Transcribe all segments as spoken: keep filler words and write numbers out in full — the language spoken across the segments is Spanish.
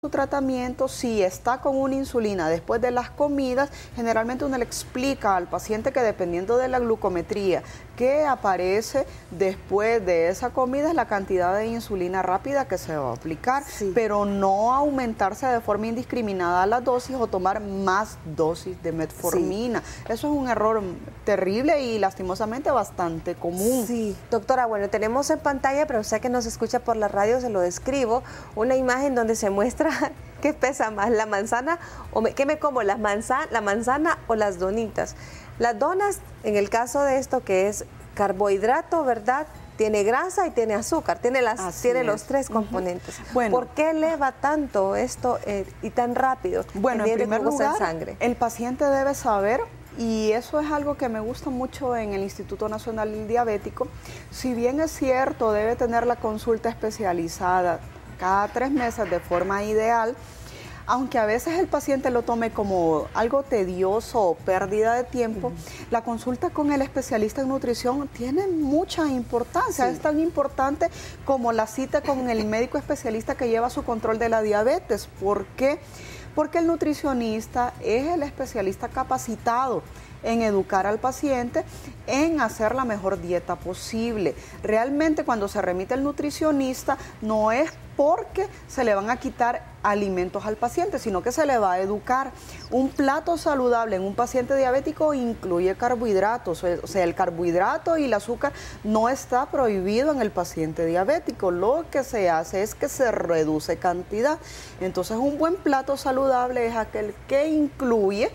su tratamiento, si está con una insulina después de las comidas, generalmente uno le explica al paciente que dependiendo de la glucometría que aparece después de esa comida es la cantidad de insulina rápida que se va a aplicar, sí. pero no aumentarse de forma indiscriminada la dosis o tomar más dosis de metformina. Sí. Eso es un error terrible y lastimosamente bastante común. Sí, doctora, bueno, tenemos en pantalla, pero usted que nos escucha por la radio, se lo describo, una imagen donde se muestra qué pesa más, la manzana o me, qué me como, las manzana, la manzana o las donitas. Las donas, en el caso de esto que es carbohidrato, ¿verdad? Tiene grasa y tiene azúcar, tiene, las, tiene los tres componentes. Uh-huh. Bueno, ¿por qué eleva tanto esto eh, y tan rápido? Bueno, en primer lugar, en sangre? el paciente debe saber, y eso es algo que me gusta mucho en el Instituto Nacional del Diabético, si bien es cierto, debe tener la consulta especializada cada tres meses de forma ideal, aunque a veces el paciente lo tome como algo tedioso o pérdida de tiempo, uh-huh. la consulta con el especialista en nutrición tiene mucha importancia, sí. es tan importante como la cita con el médico especialista que lleva su control de la diabetes. ¿Por qué? Porque el nutricionista es el especialista capacitado en educar al paciente, en hacer la mejor dieta posible. Realmente cuando se remite el nutricionista no es porque se le van a quitar alimentos al paciente, sino que se le va a educar. Un plato saludable en un paciente diabético incluye carbohidratos, o sea, el carbohidrato y el azúcar no está prohibido en el paciente diabético, lo que se hace es que se reduce cantidad. Entonces un buen plato saludable es aquel que incluye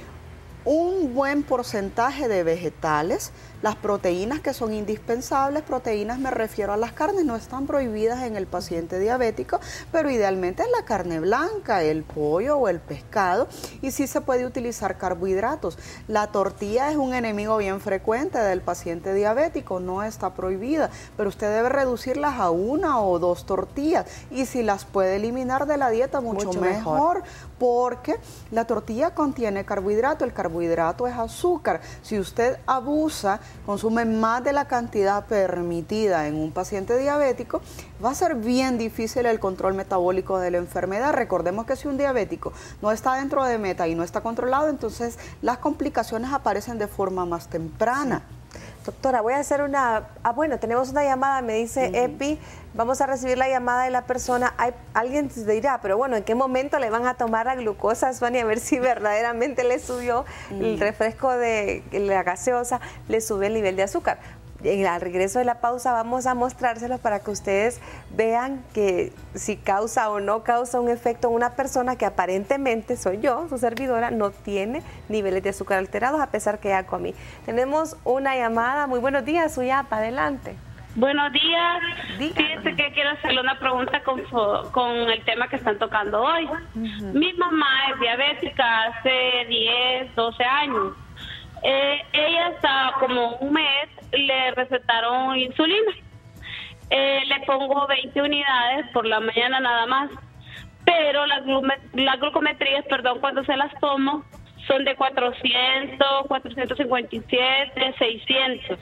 un buen porcentaje de vegetales, las proteínas que son indispensables, proteínas me refiero a las carnes, no están prohibidas en el paciente diabético, pero idealmente es la carne blanca, el pollo o el pescado, y sí se puede utilizar carbohidratos. La tortilla es un enemigo bien frecuente del paciente diabético, no está prohibida, pero usted debe reducirlas a una o dos tortillas, y si las puede eliminar de la dieta, mucho, mucho mejor, mejor, porque la tortilla contiene carbohidrato, el carbohidrato es azúcar. Si usted abusa, consume más de la cantidad permitida en un paciente diabético, va a ser bien difícil el control metabólico de la enfermedad. Recordemos que si un diabético no está dentro de meta y no está controlado, entonces las complicaciones aparecen de forma más temprana. Sí. Doctora, voy a hacer una... Ah, bueno, tenemos una llamada, me dice uh-huh. Epi, vamos a recibir la llamada de la persona. Hay, alguien te dirá, pero bueno, ¿en qué momento le van a tomar la glucosa, Sonia? A ver si verdaderamente le subió uh-huh. el refresco de la gaseosa, le sube el nivel de azúcar. En al regreso de la pausa vamos a mostrárselos para que ustedes vean que si causa o no causa un efecto en una persona que aparentemente, soy yo, su servidora, no tiene niveles de azúcar alterados a pesar que ya comí. Tenemos una llamada. Muy buenos días, Suyapa, adelante. Buenos días. Fíjese que quiero hacerle una pregunta con, con el tema que están tocando hoy. Uh-huh. Mi mamá es diabética hace diez, doce años. Eh, ella está como un mes, le recetaron insulina. Eh, le pongo veinte unidades por la mañana nada más, pero las, las glucometrías, perdón, cuando se las tomo, son de cuatrocientos, cuatrocientos cincuenta y siete, seiscientos.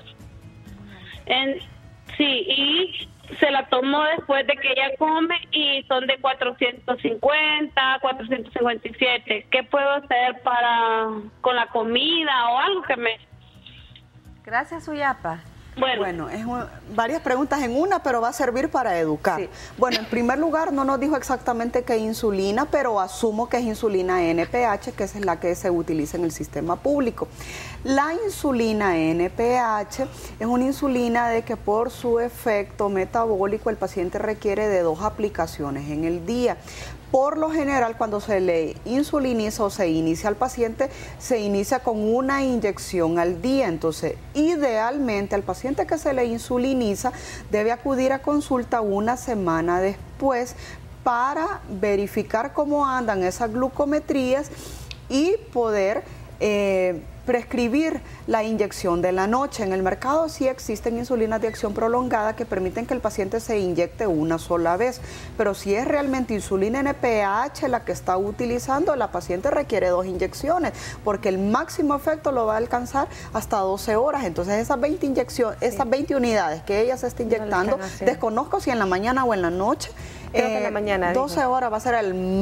En, sí, y se la tomo después de que ella come y son de cuatrocientos cincuenta, cuatrocientos cincuenta y siete. ¿Qué puedo hacer para con la comida o algo que me... Gracias, Suyapa. Bueno, bueno es un, varias preguntas en una, pero va a servir para educar. Sí. Bueno, en primer lugar, no nos dijo exactamente qué insulina, pero asumo que es insulina N P H, que es la que se utiliza en el sistema público. La insulina N P H es una insulina de que por su efecto metabólico el paciente requiere de dos aplicaciones en el día. Por lo general, cuando se le insuliniza o se inicia al paciente, se inicia con una inyección al día. Entonces, idealmente, al paciente que se le insuliniza debe acudir a consulta una semana después para verificar cómo andan esas glucometrías y poder eh, prescribir la inyección de la noche. En el mercado sí existen insulinas de acción prolongada que permiten que el paciente se inyecte una sola vez, pero si es realmente insulina N P H la que está utilizando, la paciente requiere dos inyecciones, porque el máximo efecto lo va a alcanzar hasta doce horas. Entonces esas veinte inyecciones, sí. esas veinte unidades que ella se está inyectando, no desconozco si en la mañana o en la noche, Creo que en la mañana. doce dijo. horas va a ser el